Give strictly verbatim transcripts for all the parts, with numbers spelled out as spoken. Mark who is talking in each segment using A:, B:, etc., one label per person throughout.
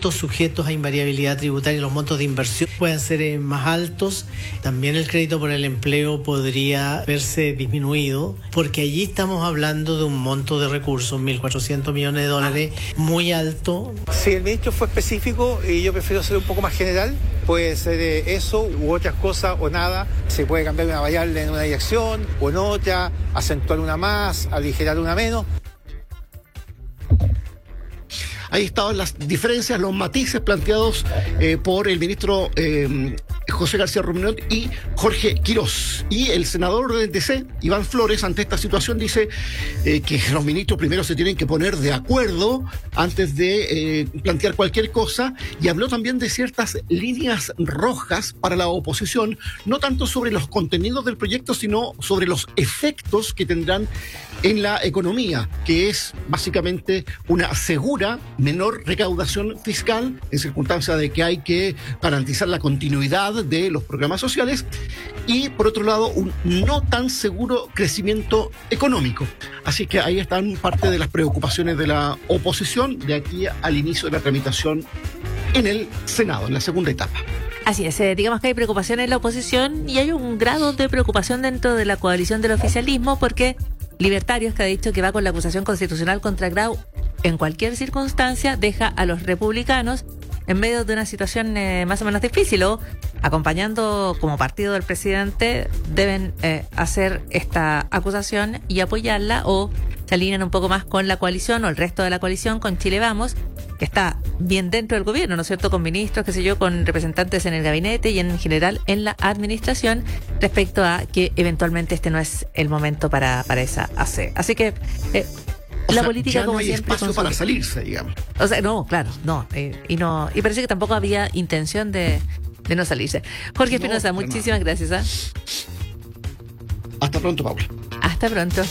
A: montos sujetos a invariabilidad tributaria, los montos de inversión pueden ser eh, más altos. También el crédito por el empleo podría verse disminuido, porque allí estamos hablando de un monto de recursos, mil cuatrocientos millones de dólares, muy alto.
B: Si el ministro fue específico y yo prefiero ser un poco más general, puede ser eh, eso u otras cosas o nada. Se puede cambiar una variable en una dirección o en otra, acentuar una más, aligerar una menos.
C: Ahí estaban las diferencias, los matices planteados eh, por el ministro eh, José García Ruminot y Jorge Quirós. Y el senador del D C, Iván Flores, ante esta situación dice eh, que los ministros primero se tienen que poner de acuerdo antes de eh, plantear cualquier cosa, y habló también de ciertas líneas rojas para la oposición, no tanto sobre los contenidos del proyecto, sino sobre los efectos que tendrán en la economía, que es básicamente una segura menor recaudación fiscal en circunstancia de que hay que garantizar la continuidad de los programas sociales, y por otro lado un no tan seguro crecimiento económico. Así que ahí están parte de las preocupaciones de la oposición de aquí al inicio de la tramitación en el Senado, en la segunda etapa.
D: Así es, eh, digamos que hay preocupación en la oposición y hay un grado de preocupación dentro de la coalición del oficialismo, porque Libertarios, que ha dicho que va con la acusación constitucional contra Grau en cualquier circunstancia, deja a los republicanos en medio de una situación eh, más o menos difícil, o acompañando como partido del presidente deben eh, hacer esta acusación y apoyarla, o se alinean un poco más con la coalición o el resto de la coalición, con Chile Vamos, que está bien dentro del gobierno, ¿no es cierto?, con ministros, qué sé yo, con representantes en el gabinete y en general en la administración, respecto a que eventualmente este no es el momento para, para esa A C. Así que eh,
C: o
D: la
C: sea,
D: política,
C: ya no
D: como
C: hay
D: siempre,
C: espacio para salirse, digamos.
D: O sea, no, claro, no, eh, y no, y parece que tampoco había intención de, de no salirse. Jorge Espinosa, no, muchísimas no. gracias. ¿eh?
C: Hasta pronto, Paula.
D: Hasta pronto.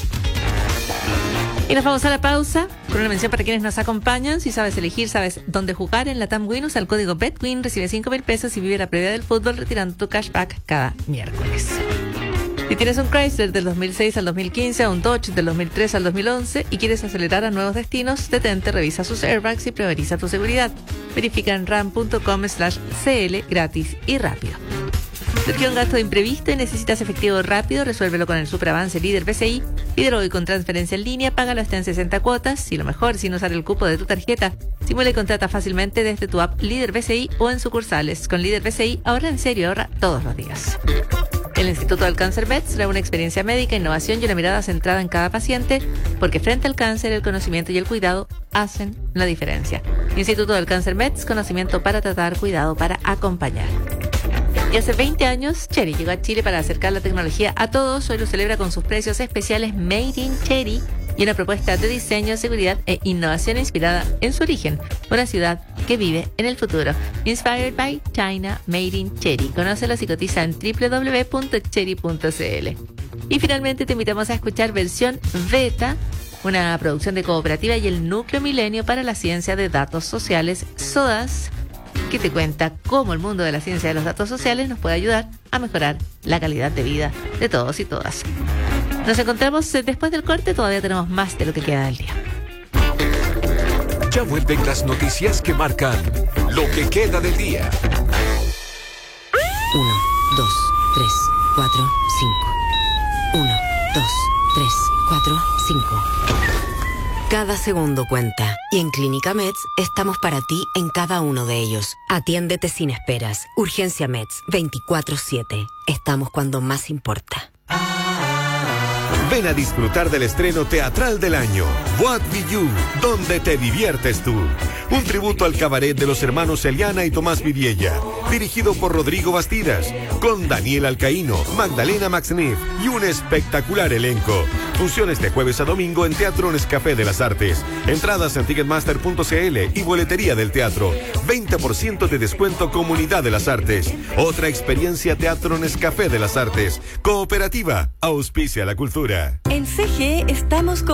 D: Y nos vamos a la pausa con una mención para quienes nos acompañan. Si sabes elegir, sabes dónde jugar, en la TAMWin, usa el código BETWIN, recibe cinco mil pesos y vive la previa del fútbol retirando tu cashback cada miércoles. Si tienes un Chrysler del dos mil seis al dos mil quince, o un Dodge del dos mil tres al dos mil once y quieres acelerar a nuevos destinos, detente, revisa sus airbags y prioriza tu seguridad. Verifica en ram punto com slash cl, gratis y rápido. Surgió un gasto imprevisto y necesitas efectivo rápido, resuélvelo con el Superavance Líder B C I. Pídelo hoy con transferencia en línea, págalo hasta en sesenta cuotas y lo mejor, sin usar el cupo de tu tarjeta. Simula y contrata fácilmente desde tu app Líder B C I o en sucursales. Con Líder B C I, ahorra en serio, ahorra todos los días. El Instituto del Cáncer Meds trae una experiencia médica, innovación y una mirada centrada en cada paciente, porque frente al cáncer, el conocimiento y el cuidado hacen la diferencia. Instituto del Cáncer Meds, conocimiento para tratar, cuidado para acompañar. Y hace veinte años, Chery llegó a Chile para acercar la tecnología a todos. Hoy lo celebra con sus precios especiales Made in Chery y una propuesta de diseño, seguridad e innovación inspirada en su origen. Una ciudad que vive en el futuro. Inspired by China, Made in Chery. Conócelos y cotiza en doble u doble u doble u punto chery punto c l. Y finalmente te invitamos a escuchar Versión Beta, una producción de Cooperativa y el Núcleo Milenio para la Ciencia de Datos Sociales, SODAS, que te cuenta cómo el mundo de la ciencia de los datos sociales nos puede ayudar a mejorar la calidad de vida de todos y todas. Nos encontramos después del corte, todavía tenemos más de lo que queda del día.
E: Ya vuelven las noticias que marcan lo que queda del día.
F: Uno, dos, tres, cuatro, cinco. Uno, dos, tres, cuatro, cinco. Cada segundo cuenta, y en Clínica Meds estamos para ti en cada uno de ellos. Atiéndete sin esperas. Urgencia Meds, veinticuatro siete. Estamos cuando más importa.
E: Ven a disfrutar del estreno teatral del año, What We You, donde te diviertes tú. Un tributo al cabaret de los hermanos Eliana y Tomás Vidiella, dirigido por Rodrigo Bastidas, con Daniel Alcaíno, Magdalena Maxneff y un espectacular elenco. Funciones de jueves a domingo en Teatro Nescafé de las Artes. Entradas en ticketmaster punto c l y boletería del teatro. veinte por ciento de descuento Comunidad de las Artes. Otra experiencia Teatro Nescafé de las Artes. Cooperativa, auspicia la cultura.
G: En C G E estamos con